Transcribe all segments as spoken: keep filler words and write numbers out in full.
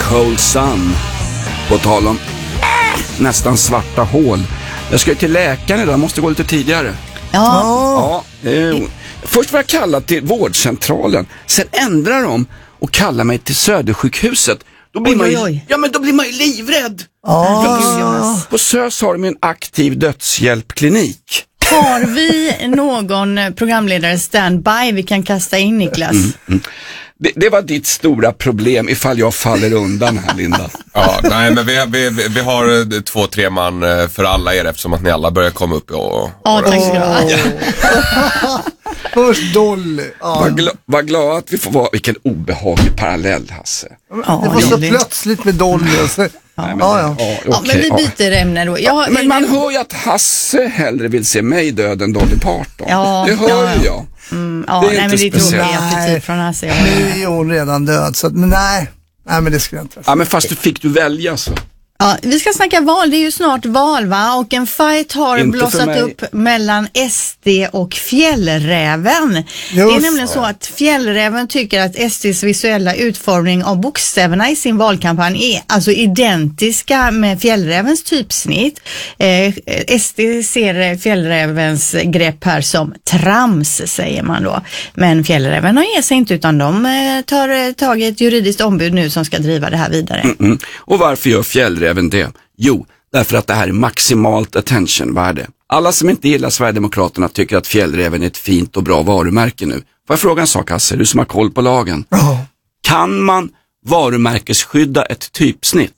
cold sun. På tal om äh, nästan svarta hål. Jag ska ju till läkaren idag, måste gå lite tidigare. Ja. Ja eh, först var jag kallad till vårdcentralen. Sen ändrar de och kallar mig till Södersjukhuset. Då blir, oj, man ju, oj, oj. Ja, men då blir man ju livrädd. Oh. På Sös har de en aktiv dödshjälpklinik. Har vi någon programledare standby vi kan kasta in, Niklas? Mm, mm. Det, det var ditt stora problem ifall jag faller undan här, Linda. Ja, nej, men vi, vi, vi har två, tre man för alla er eftersom att ni alla börjar komma upp och... Ja, tack ska du ha. Först Dolly. Ja. Var, gla, var glad att vi får vara... Vilken obehaglig parallell, Hasse. Ja, det var så plötsligt med Dolly. Så... Nej, men, ja, ja. Ja, okay, ja, men vi byter ja. ämne då. Jag, men man hör ju att Hasse hellre vill se mig död än Dolly Parton. Ja, det hör ja, ju jag. Mm, ja, det är nej, inte men det är speciellt. attityd från Hasse. Nu är hon redan död, så att, men nej. Nej, men det skulle jag inte. Ja, men fast du fick du välja så. Ja, vi ska snacka val, det är ju snart val va, och en fight har inte blossat upp mellan S D och Fjällräven. Just. Det är nämligen så att Fjällräven tycker att S D:s visuella utformning av bokstäverna i sin valkampanj är alltså identiska med Fjällrävens typsnitt. Eh, S D ser Fjällrävens grepp här som trams, säger man då. Men Fjällräven har ger sig inte, utan de eh, tar tag i ett juridiskt ombud nu som ska driva det här vidare. Mm -mm. Och varför gör Fjällräven även det? Jo, därför att det här är maximalt attentionvärde. Alla som inte gillar Sverigedemokraterna tycker att Fjällräven är ett fint och bra varumärke nu. Får jag fråga en sak, Hasse, du som har koll på lagen? Oh. Kan man varumärkesskydda ett typsnitt?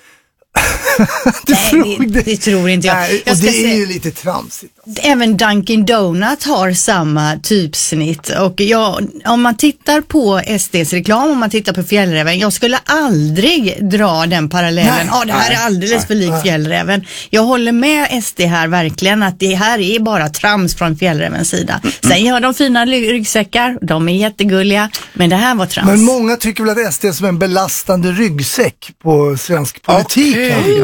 Nej, det, det tror inte jag. Nej, jag och det se, är ju lite tramsigt. Även Dunkin' Donut har samma typsnitt. Och jag, om man tittar på S D:s reklam, om man tittar på Fjällräven, jag skulle aldrig dra den parallellen. Ja, ah, det här nej, är alldeles nej, för likt nej. Fjällräven. Jag håller med S D här verkligen att det här är bara trams från Fjällrävens sida. Mm. Sen gör de fina ryggsäckar, de är jättegulliga, men det här var trams. Men många tycker väl att S D är som en belastande ryggsäck på svensk politik. Okay.